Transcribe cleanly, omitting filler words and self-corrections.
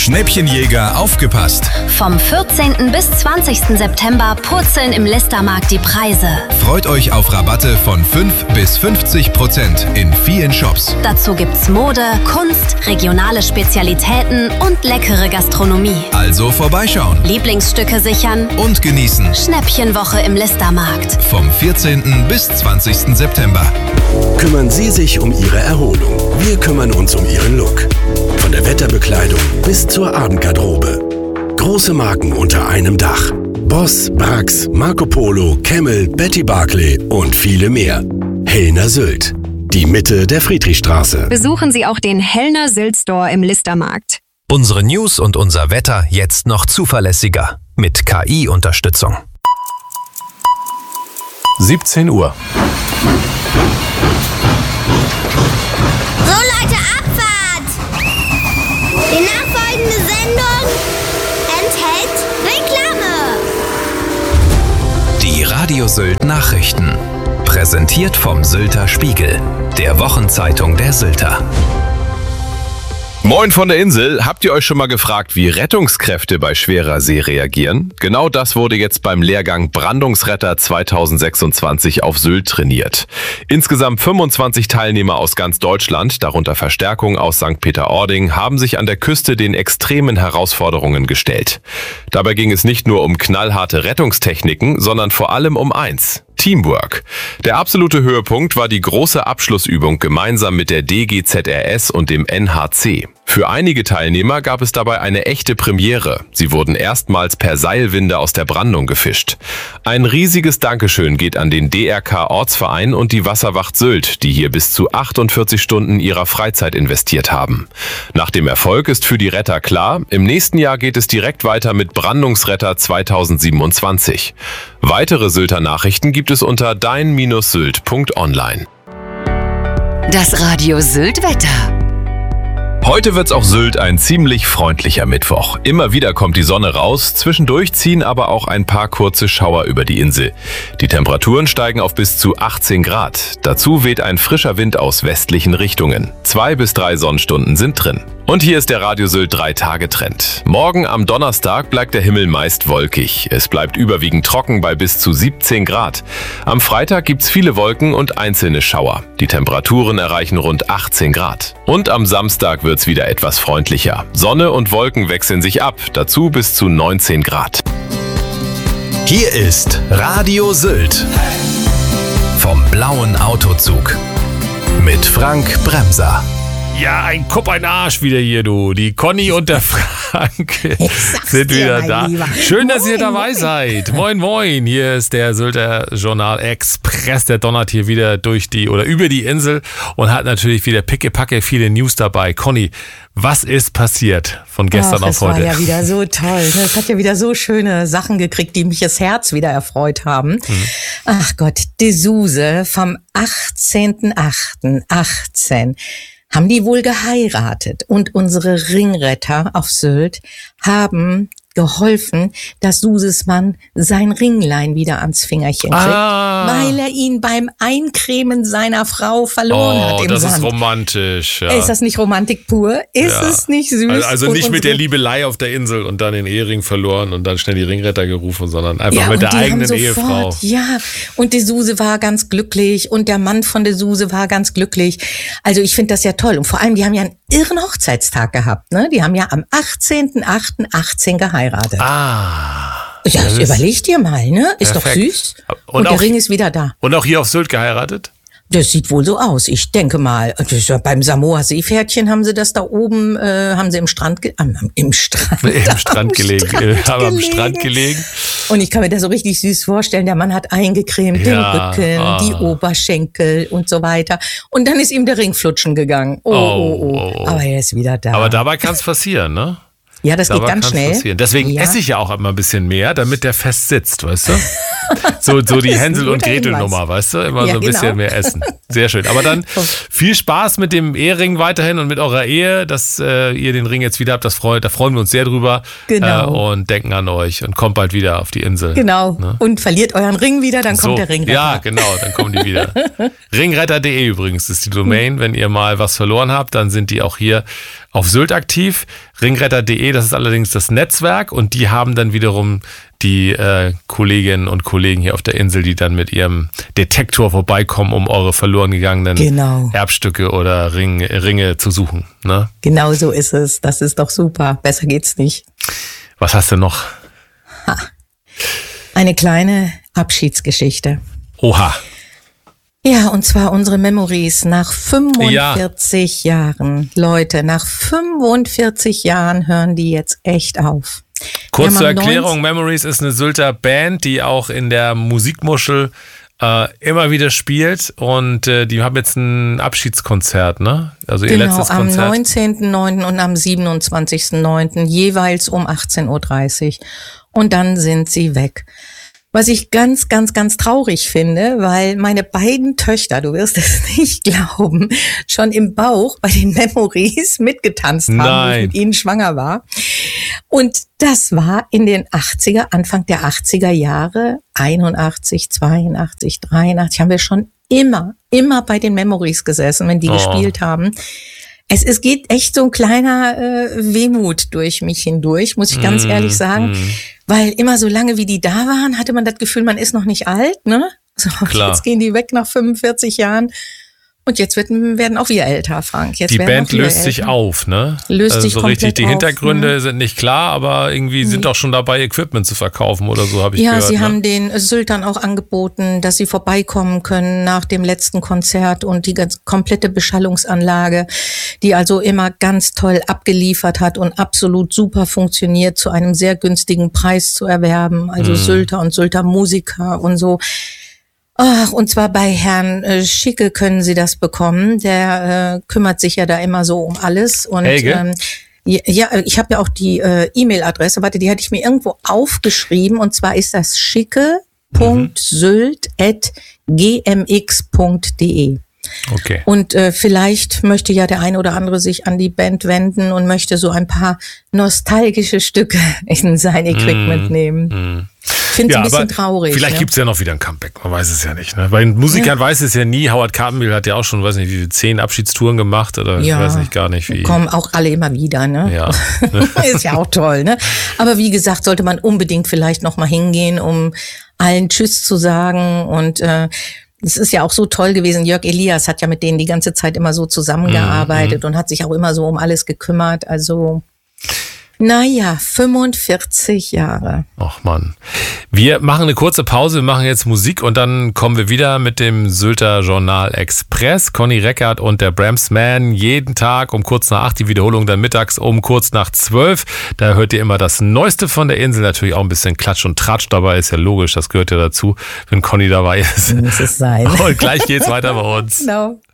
Schnäppchenjäger, aufgepasst! Vom 14. bis 20. September purzeln im Listermarkt die Preise. Freut euch auf Rabatte von 5 bis 50% in vielen Shops. Dazu gibt's Mode, Kunst, regionale Spezialitäten und leckere Gastronomie. Also vorbeischauen. Lieblingsstücke sichern Und genießen. Schnäppchenwoche im Listermarkt. Vom 14. bis 20. September. Kümmern Sie sich um Ihre Erholung. Wir kümmern uns um Ihren Look. Von der Wetterbekleidung bis zur Abendgarderobe. Große Marken unter einem Dach. Boss, Brax, Marco Polo, Camel, Betty Barclay und viele mehr. Hellner Sylt. Die Mitte der Friedrichstraße. Besuchen Sie auch den Hellner Sylt Store im Listermarkt. Unsere News und unser Wetter jetzt noch zuverlässiger. Mit KI-Unterstützung. 17 Uhr. So Leute, Abfahrt! Die nachfolgende Sendung enthält Reklame. Die Radio Sylt Nachrichten. Präsentiert vom Sylter Spiegel, der Wochenzeitung der Sylter. Moin von der Insel. Habt ihr euch schon mal gefragt, wie Rettungskräfte bei schwerer See reagieren? Genau das wurde jetzt beim Lehrgang Brandungsretter 2026 auf Sylt trainiert. Insgesamt 25 Teilnehmer aus ganz Deutschland, darunter Verstärkung aus St. Peter-Ording, haben sich an der Küste den extremen Herausforderungen gestellt. Dabei ging es nicht nur um knallharte Rettungstechniken, sondern vor allem um eins: Teamwork. Der absolute Höhepunkt war die große Abschlussübung gemeinsam mit der DGZRS und dem NHC. Für einige Teilnehmer gab es dabei eine echte Premiere. Sie wurden erstmals per Seilwinde aus der Brandung gefischt. Ein riesiges Dankeschön geht an den DRK-Ortsverein und die Wasserwacht Sylt, die hier bis zu 48 Stunden ihrer Freizeit investiert haben. Nach dem Erfolg ist für die Retter klar, im nächsten Jahr geht es direkt weiter mit Brandungsretter 2027. Weitere Sylter Nachrichten gibt es unter dein-sylt.online. Das Radio Sylt Wetter. Heute wird's auf Sylt ein ziemlich freundlicher Mittwoch. Immer wieder kommt die Sonne raus, zwischendurch ziehen aber auch ein paar kurze Schauer über die Insel. Die Temperaturen steigen auf bis zu 18 Grad. Dazu weht ein frischer Wind aus westlichen Richtungen. 2 bis 3 Sonnenstunden sind drin. Und hier ist der Radio Sylt 3-Tage-Trend. Morgen am Donnerstag bleibt der Himmel meist wolkig. Es bleibt überwiegend trocken bei bis zu 17 Grad. Am Freitag gibt's viele Wolken und einzelne Schauer. Die Temperaturen erreichen rund 18 Grad. Und am Samstag wird's wieder etwas freundlicher. Sonne und Wolken wechseln sich ab, dazu bis zu 19 Grad. Hier ist Radio Sylt. Vom blauen Autozug. Mit Frank Bremser. Ja, ein Kopf, ein Arsch wieder hier, du. Die Conny und der Frank sind wieder da. Schön, dass ihr dabei seid. Moin, moin. Hier ist der Sylter Journal Express. Der donnert hier wieder über die Insel und hat natürlich wieder pickepacke viele News dabei. Conny, was ist passiert von gestern auf heute? Das war ja wieder so toll. Es hat ja wieder so schöne Sachen gekriegt, die mich das Herz wieder erfreut haben. Ach Gott, die Suse vom 18.08.18. haben die wohl geheiratet und unsere Ringretter auf Sylt haben geholfen, dass Suses Mann sein Ringlein wieder ans Fingerchen kriegt, weil er ihn beim Eincremen seiner Frau verloren hat im das Sand. Ist romantisch. Ja. Ist das nicht Romantik pur? Ist es nicht süß? Also nicht mit der Liebelei auf der Insel und dann den Ehering verloren und dann schnell die Ringretter gerufen, sondern einfach mit der eigenen Ehefrau. Ja, und die Suse war ganz glücklich und der Mann von der Suse war ganz glücklich. Also ich finde das ja toll. Und vor allem, die haben ja einen irren Hochzeitstag gehabt. Ne? Die haben ja am 18.08.18 geheiratet. Ja, das überleg dir mal, ne? Ist perfekt. Doch süß. Und der Ring ist wieder da. Und auch hier auf Sylt geheiratet? Das sieht wohl so aus. Ich denke mal, das ist ja beim Samoa-Seepferdchen haben sie das da oben, haben sie am Strand gelegen. Und ich kann mir das so richtig süß vorstellen. Der Mann hat eingecremt, den Rücken, die Oberschenkel und so weiter. Und dann ist ihm der Ring flutschen gegangen. Oh. Aber er ist wieder da. Aber dabei kann es passieren, ne? Ja, das geht ganz schnell. Passieren. Deswegen esse ich ja auch immer ein bisschen mehr, damit der fest sitzt, weißt du? So die Hänsel- und Gretel-Nummer, weißt du? Immer so ein bisschen mehr essen. Sehr schön. Aber dann viel Spaß mit dem Ehering weiterhin und mit eurer Ehe, dass ihr den Ring jetzt wieder habt. Da freuen wir uns sehr drüber. Genau. Und denken an euch und kommt bald wieder auf die Insel. Genau. Ne? Und verliert euren Ring wieder, dann kommt der Ringretter. Ja, genau, dann kommen die wieder. Ringretter.de übrigens ist die Domain. Wenn ihr mal was verloren habt, dann sind die auch hier auf Sylt aktiv. Ringretter.de, das ist allerdings das Netzwerk und die haben dann wiederum die Kolleginnen und Kollegen hier auf der Insel, die dann mit ihrem Detektor vorbeikommen, um eure verloren gegangenen Erbstücke oder Ringe zu suchen. Ne? Genau so ist es. Das ist doch super. Besser geht's nicht. Was hast du noch? Eine kleine Abschiedsgeschichte. Oha. Ja, und zwar unsere Memories nach 45 Jahren. Leute, nach 45 Jahren hören die jetzt echt auf. Kurz zur Erklärung, Memories ist eine Sylter Band, die auch in der Musikmuschel immer wieder spielt und die haben jetzt ein Abschiedskonzert, ne? Also ihr letztes Konzert. Am 19.09. und am 27.09. jeweils um 18.30 Uhr. Und dann sind sie weg. Was ich ganz, ganz, ganz traurig finde, weil meine beiden Töchter, du wirst es nicht glauben, schon im Bauch bei den Memories mitgetanzt haben, wo ich mit ihnen schwanger war. Und das war in den 80er, Anfang der 80er Jahre, 81, 82, 83, haben wir schon immer bei den Memories gesessen, wenn die gespielt haben. Es geht echt so ein kleiner Wehmut durch mich hindurch, muss ich ganz ehrlich sagen. Weil immer so lange wie die da waren, hatte man das Gefühl, man ist noch nicht alt, ne? So, jetzt gehen die weg nach 45 Jahren. Und jetzt werden auch wir älter, Frank. Jetzt die Band löst sich auf, ne? Löst sich so komplett richtig. Die auf, Hintergründe sind nicht klar, aber irgendwie sind auch schon dabei, Equipment zu verkaufen oder so, habe ich gehört. Ja, sie haben den Syltern auch angeboten, dass sie vorbeikommen können nach dem letzten Konzert und die ganz komplette Beschallungsanlage, die also immer ganz toll abgeliefert hat und absolut super funktioniert, zu einem sehr günstigen Preis zu erwerben. Also Sylter und Sylter Musiker und so. Ach, und zwar bei Herrn Schicke können Sie das bekommen. Der kümmert sich ja da immer so um alles. Und ja, ich habe ja auch die E-Mail-Adresse. Warte, die hatte ich mir irgendwo aufgeschrieben. Und zwar ist das schicke.sylt@gmx.de. Okay. Und vielleicht möchte ja der eine oder andere sich an die Band wenden und möchte so ein paar nostalgische Stücke in sein Equipment nehmen. Ich finde es ein bisschen traurig. Vielleicht gibt's ja noch wieder ein Comeback, man weiß es ja nicht. Ne? Bei den Musikern weiß es ja nie. Howard Carpendale hat ja auch schon, weiß nicht, wie 10 Abschiedstouren gemacht oder ich weiß nicht gar nicht wie. Kommen auch alle immer wieder, ne? Ja. Ist ja auch toll, ne? Aber wie gesagt, sollte man unbedingt vielleicht noch mal hingehen, um allen Tschüss zu sagen und es ist ja auch so toll gewesen. Jörg Elias hat ja mit denen die ganze Zeit immer so zusammengearbeitet und hat sich auch immer so um alles gekümmert. Also, naja, 45 Jahre. Ach Mann. Wir machen eine kurze Pause, wir machen jetzt Musik und dann kommen wir wieder mit dem Sylter Journal Express. Conny Reckert und der Bramsman jeden Tag um kurz nach 8, die Wiederholung dann mittags um kurz nach 12. Da hört ihr immer das Neueste von der Insel, natürlich auch ein bisschen Klatsch und Tratsch dabei, ist ja logisch, das gehört ja dazu, wenn Conny dabei ist. Muss es sein. Und gleich geht's weiter bei uns. Genau.